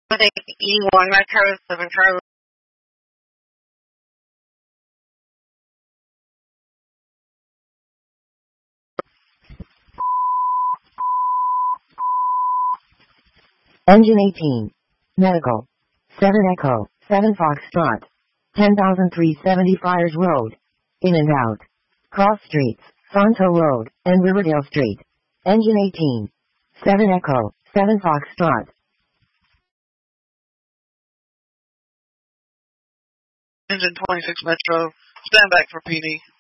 E1 Metro 7 Charlie. Engine 18. Medical. 7 Echo. 7 Foxtrot. 10,370 Friars Road. In and out. Cross Streets, Fonto Road, and Riverdale Street. Engine 18. 7 Echo. 7 Foxtrot. Engine 26 Metro. Stand back for PD.